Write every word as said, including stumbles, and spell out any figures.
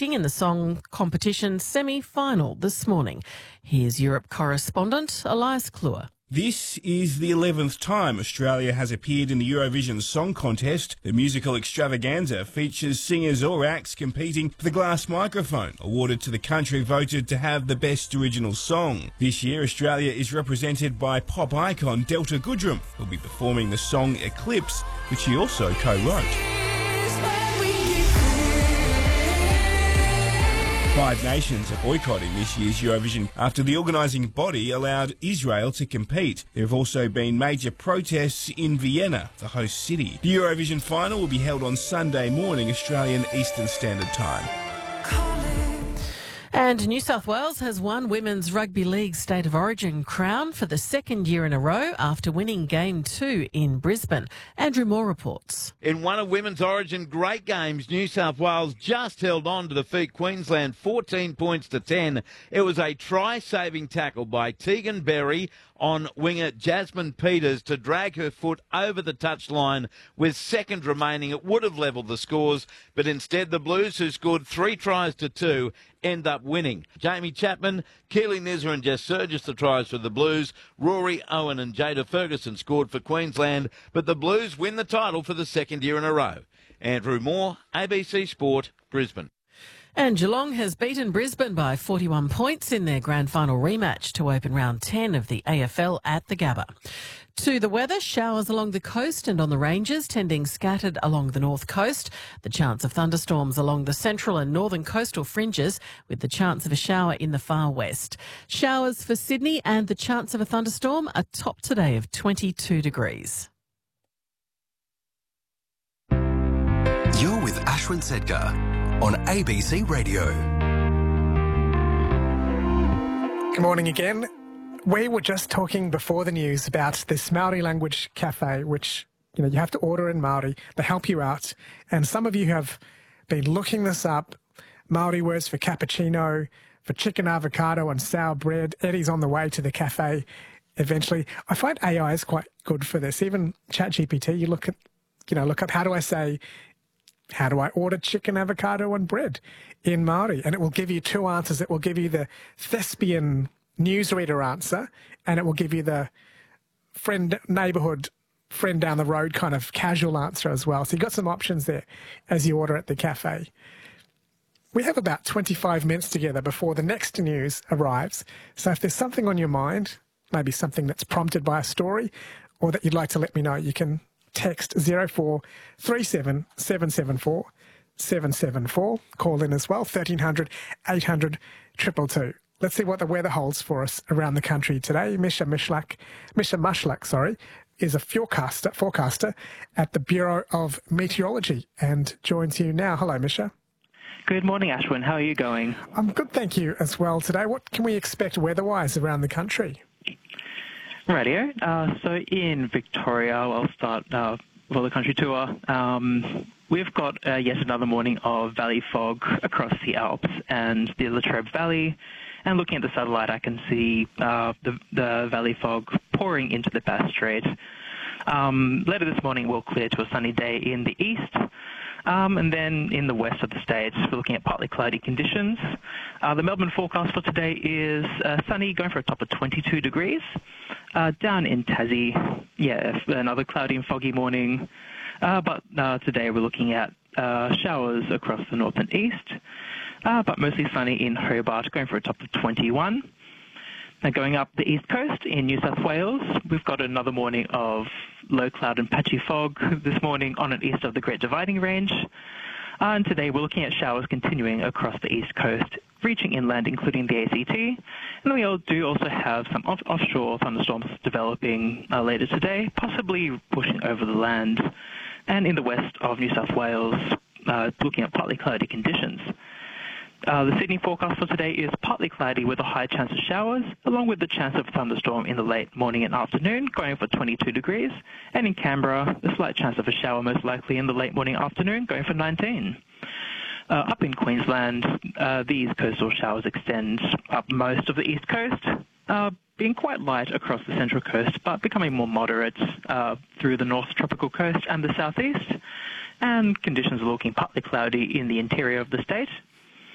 competing in the song competition semi-final this morning. Here's Europe correspondent Elias Kluwer. This is the eleventh time Australia has appeared in the Eurovision Song Contest. The musical extravaganza features singers or acts competing for the glass microphone, awarded to the country voted to have the best original song. This year, Australia is represented by pop icon Delta Goodrem, who'll be performing the song Eclipse, which he also co-wrote. Five nations are boycotting this year's Eurovision after the organising body allowed Israel to compete. There have also been major protests in Vienna, the host city. The Eurovision final will be held on Sunday morning, Australian Eastern Standard Time. And New South Wales has won Women's Rugby League State of Origin crown for the second year in a row after winning Game two in Brisbane. Andrew Moore reports. In one of Women's Origin great games, New South Wales just held on to defeat Queensland fourteen points to ten. It was a try-saving tackle by Tegan Berry on winger Jasmine Peters to drag her foot over the touchline with seconds remaining. It would have levelled the scores, but instead the Blues, who scored three tries to two, end up winning. Jamie Chapman, Keely Nizza and Jess Surgis the tries for the Blues. Rory Owen and Jada Ferguson scored for Queensland, but the Blues win the title for the second year in a row. Andrew Moore, A B C Sport, Brisbane. And Geelong has beaten Brisbane by forty-one points in their grand final rematch to open round ten of the A F L at the Gabba. To the weather, showers along the coast and on the ranges, tending scattered along the north coast. The chance of thunderstorms along the central and northern coastal fringes, with the chance of a shower in the far west. Showers for Sydney and the chance of a thunderstorm, a top today of twenty-two degrees. You're with Ashwin Sedgar on A B C Radio. Good morning again. We were just talking before the news about this Maori language cafe, which, you know, you have to order in Maori. They help you out. And some of you have been looking this up. Maori words for cappuccino, for chicken avocado and sour bread. Eddie's on the way to the cafe eventually. I find A I is quite good for this. Even ChatGPT, you look at, you know, look up, how do I say, how do I order chicken, avocado and bread in Maori? And it will give you two answers. It will give you the thespian newsreader answer, and it will give you the friend, neighbourhood, friend down the road kind of casual answer as well. So you've got some options there as you order at the cafe. We have about twenty-five minutes together before the next news arrives. So if there's something on your mind, maybe something that's prompted by a story, or that you'd like to let me know, you can text zero four three seven seven seven four seven seven four. Call in as well, thirteen hundred eight hundred two two two. Let's see what the weather holds for us around the country today. Misha Mishlak, Misha Mushlak, sorry, is a forecaster, forecaster at the Bureau of Meteorology and joins you now. Hello, Misha. Good morning, Ashwin. How are you going? I'm good, thank you, as well today. What can we expect weather-wise around the country? Radio. Uh, so in Victoria, I'll start uh, for the country tour. Um, we've got uh, yet another morning of valley fog across the Alps and the Latrobe Valley. And looking at the satellite, I can see uh, the, the valley fog pouring into the Bass Strait. Um, later this morning, we'll clear to a sunny day in the east. Um, and then in the west of the states, we're looking at partly cloudy conditions. Uh, the Melbourne forecast for today is uh, sunny, going for a top of twenty-two degrees. Uh, down in Tassie, yeah, another cloudy and foggy morning. Uh, but uh, today we're looking at uh, showers across the north and east. Uh, but mostly sunny in Hobart, going for a top of twenty-one. Now going up the east coast in New South Wales, we've got another morning of low cloud and patchy fog this morning on and east of the Great Dividing Range. Uh, and today we're looking at showers continuing across the east coast, reaching inland, including the A C T. And we all do also have some off- offshore thunderstorms developing uh, later today, possibly pushing over the land. And in the west of New South Wales, uh, looking at partly cloudy conditions. Uh, the Sydney forecast for today is partly cloudy with a high chance of showers, along with the chance of thunderstorm in the late morning and afternoon, going for twenty-two degrees. And in Canberra, a slight chance of a shower most likely in the late morning afternoon, going for nineteen. Uh, up in Queensland, uh, these coastal showers extend up most of the east coast, uh, being quite light across the central coast, but becoming more moderate uh, through the north tropical coast and the southeast. And conditions are looking partly cloudy in the interior of the state,